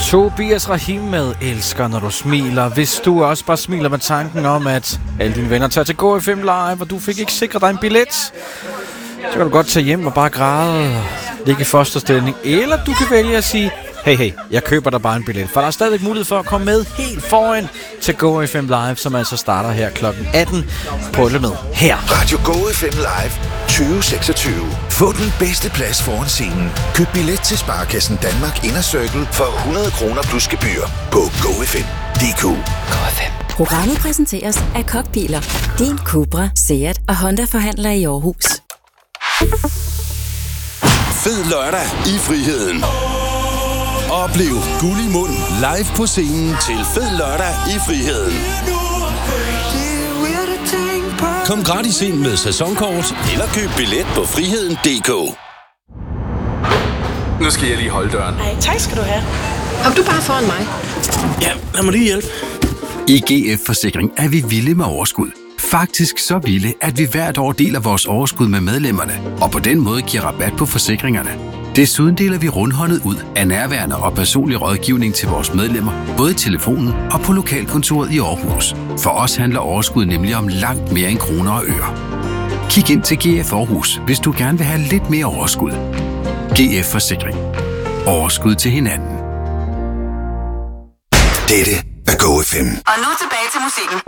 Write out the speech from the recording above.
Tobias Rahim med Elsker, når du smiler. Hvis du også bare smiler med tanken om, at alle dine venner tager til KFM Live, og du fik ikke sikret dig en billet, så kan du godt tage hjem og bare græde og ligge i fosterstilling. Eller du kan vælge at sige, hey, jeg køber dig bare en billet. For der er stadig mulighed for at komme med helt foran til KFM Live, som altså starter her kl. 18. Prøv med her. Radio KFM Live 2026. Få den bedste plads foran scenen. Køb billet til Sparkassen Danmark Inner Circle for 100 kroner plus gebyr på GoFM.dk. KFM. Programmet præsenteres af Kokbiler. Din Cupra, Seat og Honda-forhandler i Aarhus. Fed lørdag i friheden. Oplev Guld i Mund live på scenen til Fed lørdag i friheden. Kom gratis ind med sæsonkort eller køb billet på friheden.dk. Nu skal jeg lige holde døren. Nej, tak skal du have. Kom du bare foran mig. Ja, lad mig lige hjælpe. I GF Forsikring er vi vilde med overskud. Faktisk så vilde, at vi hvert år deler vores overskud med medlemmerne, og på den måde giver rabat på forsikringerne. Desuden deler vi rundhåndet ud af nærværende og personlig rådgivning til vores medlemmer, både i telefonen og på lokalkontoret i Aarhus. For os handler overskud nemlig om langt mere end kroner og øre. Kig ind til GF Aarhus, hvis du gerne vil have lidt mere overskud. GF Forsikring. Overskud til hinanden. Dette er GoFM. Og nu tilbage til musikken.